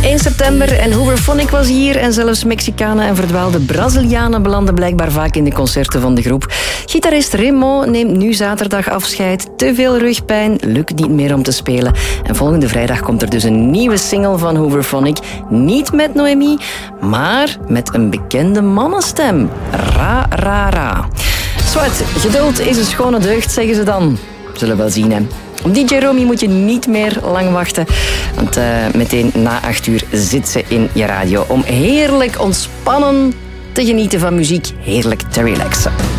1 september en Hooverphonic was hier en zelfs Mexicanen en verdwaalde Brazilianen belanden blijkbaar vaak in de concerten van de groep. Gitarist Raymond neemt nu zaterdag afscheid. Te veel rugpijn, lukt niet meer om te spelen. En volgende vrijdag komt er dus een nieuwe single van Hooverphonic. Niet met Noemi, maar met een bekende mannenstem. Ra, ra, ra. Zwart, geduld is een schone deugd, zeggen ze dan. Zullen we wel zien, hè. Op DJ Romy moet je niet meer lang wachten. Want meteen na 8 uur zit ze in je radio om heerlijk ontspannen te genieten van muziek. Heerlijk te relaxen.